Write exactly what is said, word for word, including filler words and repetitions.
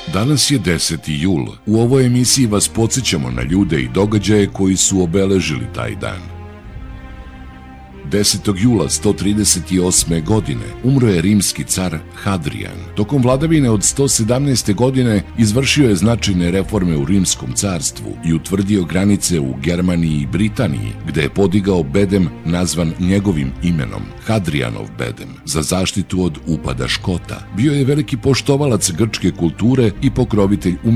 Danas je deseti jul. U ovoj emisiji vas podsjećamo na ljude i događaje koji su obeležili taj dan. desetog jula sto trideset osme. godine umro je rimski car Hadrian. Tokom vladavine od sto sedamnaeste. godine izvršio je značajne reforme u rimskom carstvu i utvrdio granice u Germaniji i Britaniji, gde je podigao bedem nazvan njegovim imenom, Hadrianov bedem, za zaštitu od upada Škota. Bio je veliki poštovalac grčke kulture i pokrovitelj